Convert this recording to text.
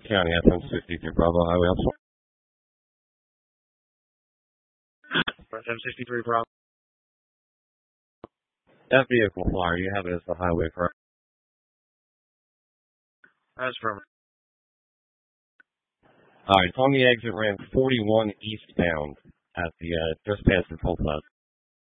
County FM 63 Bravo Highway Officer. FM 63 Bravo. That vehicle flyer you have it as the highway, correct? That's from. Alright, it's on the exit ramp 41 eastbound at the just past the toll plaza.